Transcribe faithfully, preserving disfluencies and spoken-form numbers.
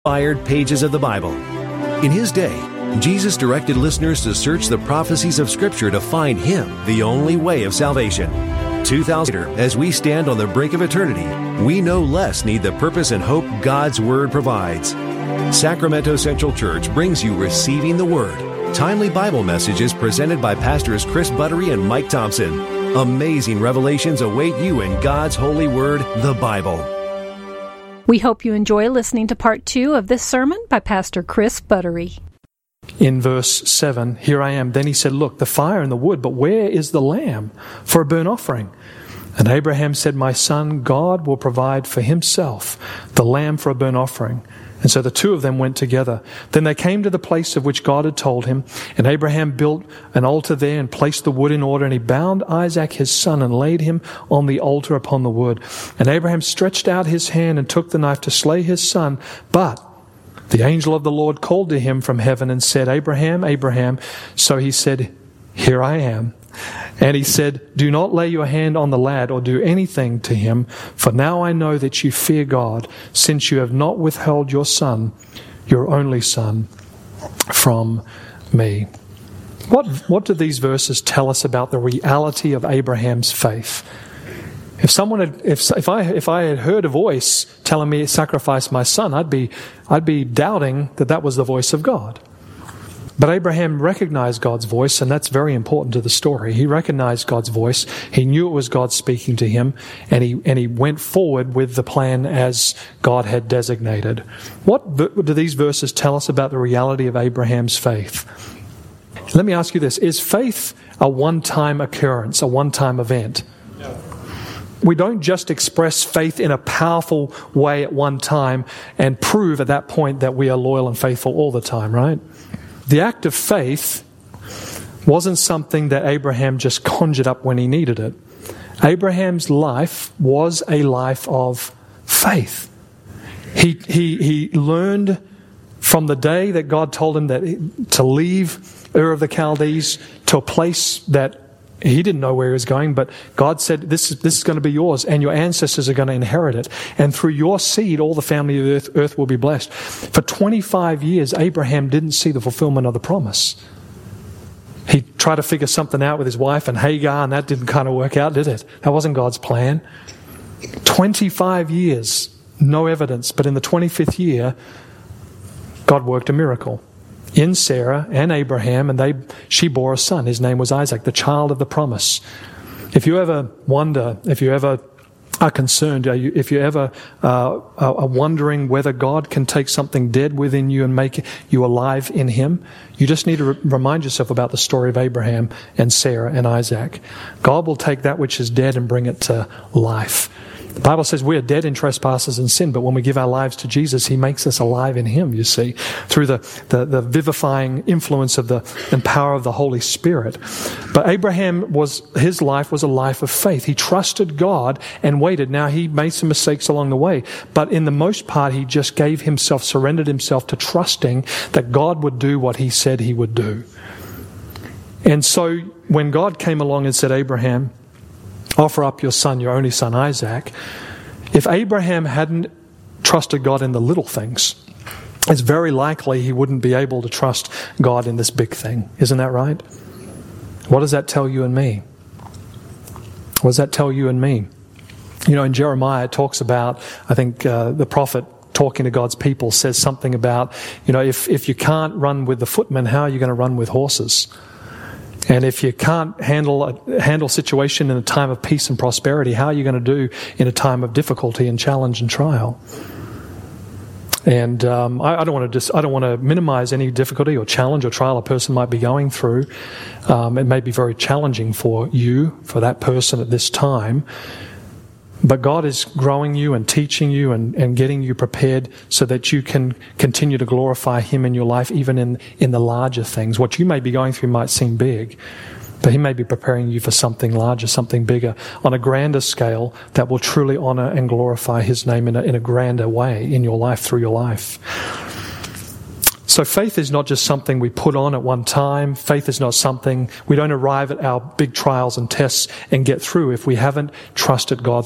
inspired pages of the Bible. In his day, Jesus directed listeners to search the prophecies of Scripture to find Him, the only way of salvation. two thousand later, as we stand on the brink of eternity, we no less need the purpose and hope God's Word provides. Sacramento Central Church brings you Receiving the Word, timely Bible messages presented by Pastors Chris Buttery and Mike Thompson. Amazing revelations await you in God's holy Word, the Bible. We hope you enjoy listening to part two of this sermon by Pastor Chris Buttery. In verse seven, here I am. Then he said, look, the fire and the wood, but where is the lamb for a burnt offering? And Abraham said, my son, God will provide for himself the lamb for a burnt offering. And so the two of them went together. Then they came to the place of which God had told him, and Abraham built an altar there and placed the wood in order, and he bound Isaac his son and laid him on the altar upon the wood. And Abraham stretched out his hand and took the knife to slay his son, but the angel of the Lord called to him from heaven and said, Abraham, Abraham. So he said, here I am. And he said, do not lay your hand on the lad or do anything to him, for now I know that you fear God, since you have not withheld your son, your only son, from me. What, what do these verses tell us about the reality of Abraham's faith? If someone had, if if I if I had heard a voice telling me sacrifice my son, I'd be I'd be doubting that that was the voice of God. But Abraham recognized God's voice, and that's very important to the story. He recognized God's voice. He knew it was God speaking to him, and he and he went forward with the plan as God had designated. What do these verses tell us about the reality of Abraham's faith? Let me ask you this. Is faith a one-time occurrence, a one-time event? No. We don't just express faith in a powerful way at one time and prove at that point that we are loyal and faithful all the time, right? The act of faith wasn't something that Abraham just conjured up when he needed it. Abraham's life was a life of faith. He he he learned from the day that God told him that to leave Ur of the Chaldees to a place that he didn't know where he was going, but God said, this is, this is going to be yours, and your ancestors are going to inherit it. And through your seed, all the family of earth, earth will be blessed. For twenty-five years, Abraham didn't see the fulfillment of the promise. He tried to figure something out with his wife and Hagar, and that didn't kind of work out, did it? That wasn't God's plan. twenty-five years, no evidence, but in the twenty-fifth year, God worked a miracle in Sarah and Abraham, and they she bore a son. His name was Isaac, the child of the promise. If you ever wonder, if you ever are concerned, if you ever uh, are wondering whether God can take something dead within you and make you alive in Him, you just need to re- remind yourself about the story of Abraham and Sarah and Isaac. God will take that which is dead and bring it to life. The Bible says we are dead in trespasses and sin, but when we give our lives to Jesus, He makes us alive in Him, you see, through the, the, the vivifying influence of the and power of the Holy Spirit. But Abraham, was his life was a life of faith. He trusted God and waited. Now, he made some mistakes along the way, but in the most part, he just gave himself, surrendered himself to trusting that God would do what He said He would do. And so when God came along and said, Abraham, offer up your son, your only son, Isaac. If Abraham hadn't trusted God in the little things, it's very likely he wouldn't be able to trust God in this big thing. Isn't that right? What does that tell you and me? What does that tell you and me? You know, in Jeremiah, it talks about, I think uh, the prophet talking to God's people says something about, you know, if, if you can't run with the footmen, how are you going to run with horses? And if you can't handle a handle situation in a time of peace and prosperity, how are you going to do in a time of difficulty and challenge and trial? And um, I, I don't want to just I don't want to minimize any difficulty or challenge or trial a person might be going through. Um, it may be very challenging for you, for that person at this time. But God is growing you and teaching you and, and getting you prepared so that you can continue to glorify Him in your life, even in, in the larger things. What you may be going through might seem big, but He may be preparing you for something larger, something bigger, on a grander scale that will truly honor and glorify His name in a, in a grander way in your life, through your life. So faith is not just something we put on at one time. Faith is not something, we don't arrive at our big trials and tests and get through if we haven't trusted God